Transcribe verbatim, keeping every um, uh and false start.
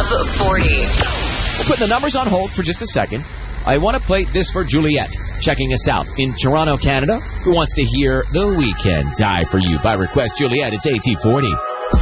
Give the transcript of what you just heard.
forty. We'll put the numbers on hold for just a second. I want to play this for Juliet, checking us out in Toronto, Canada, who wants to hear The Weeknd Die For You. By request, Juliet, it's A T forty.